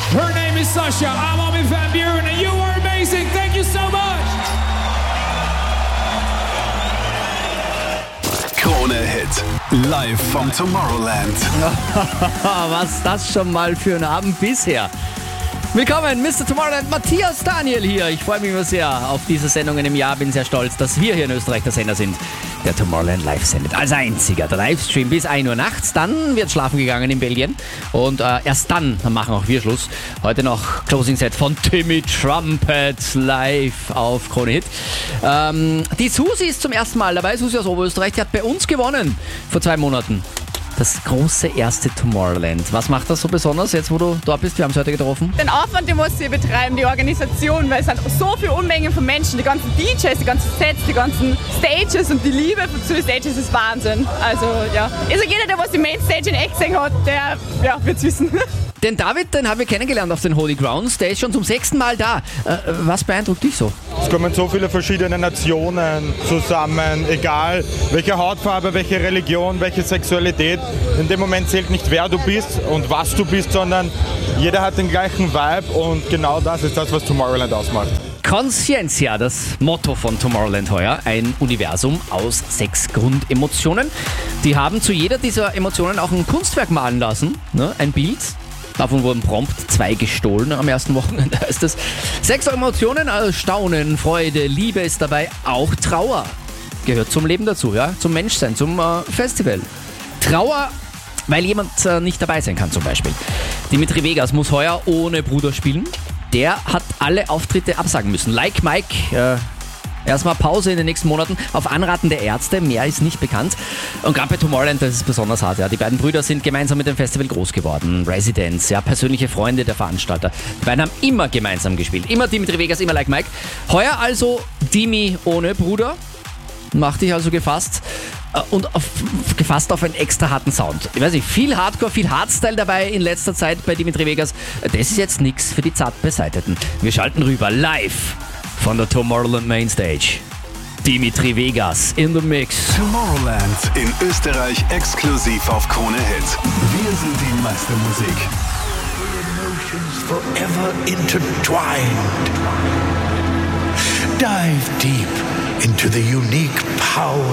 Her name is Sasha. I'm Armin van Buren and you are amazing. Thank you so much. Krone Hit. Live vom Tomorrowland. Was das schon mal für ein Abend bisher. Willkommen, Mr. Tomorrowland, Matthias Daniel hier. Ich freue mich immer sehr auf diese Sendungen im Jahr. Bin sehr stolz, dass wir hier in Österreich der Sender sind, der Tomorrowland live sendet. Als einziger. Der Livestream bis 1 Uhr nachts. Dann wird schlafen gegangen in Belgien. Und erst dann machen auch wir Schluss. Heute noch Closing Set von Timmy Trumpet live auf Krone Hit. Die Susi ist zum ersten Mal dabei. Susi aus Oberösterreich. Die hat bei uns gewonnen vor 2 Monaten. Das große erste Tomorrowland. Was macht das so besonders, jetzt wo du dort bist? Wir haben es heute getroffen. Den Aufwand, den musst du betreiben, die Organisation, weil es sind so viele Unmengen von Menschen, die ganzen DJs, die ganzen Sets, die ganzen Stages und die Liebe zu den Stages ist Wahnsinn. Also ja, also jeder, der was die Mainstage in echt gesehen hat, der wird's wissen. Den David, den haben wir kennengelernt auf den Holy Grounds. Der ist schon zum 6. Mal da. Was beeindruckt dich so? Es kommen so viele verschiedene Nationen zusammen, egal welche Hautfarbe, welche Religion, welche Sexualität. In dem Moment zählt nicht, wer du bist und was du bist, sondern jeder hat den gleichen Vibe und genau das ist das, was Tomorrowland ausmacht. Conscientia, das Motto von Tomorrowland heuer. Ein Universum aus 6 Grundemotionen. Die haben zu jeder dieser Emotionen auch ein Kunstwerk malen lassen, ne? Ein Bild. Davon wurden prompt 2 gestohlen am ersten Wochenende, heißt es. 6 Emotionen, also Staunen, Freude, Liebe ist dabei, auch Trauer. Gehört zum Leben dazu, ja, zum Menschsein, zum Festival. Trauer, weil jemand nicht dabei sein kann zum Beispiel. Dimitri Vegas muss heuer ohne Bruder spielen. Der hat alle Auftritte absagen müssen. Like Mike, erstmal Pause in den nächsten Monaten auf Anraten der Ärzte, mehr ist nicht bekannt. Und gerade bei Tomorrowland, das ist besonders hart. Ja. Die beiden Brüder sind gemeinsam mit dem Festival groß geworden. Residents, ja, persönliche Freunde der Veranstalter. Die beiden haben immer gemeinsam gespielt. Immer Dimitri Vegas, immer Like Mike. Heuer also Dimi ohne Bruder. Mach dich also gefasst. Und gefasst auf einen extra harten Sound. Ich weiß nicht, viel Hardcore, viel Hardstyle dabei in letzter Zeit bei Dimitri Vegas. Das ist jetzt nichts für die zart Beseiteten. Wir schalten rüber live von der Tomorrowland Mainstage. Dimitri Vegas in the Mix. Tomorrowland in Österreich exklusiv auf Krone Hit. Wir sind die Meistermusik. Emotions forever intertwined. Dive deep into the unique power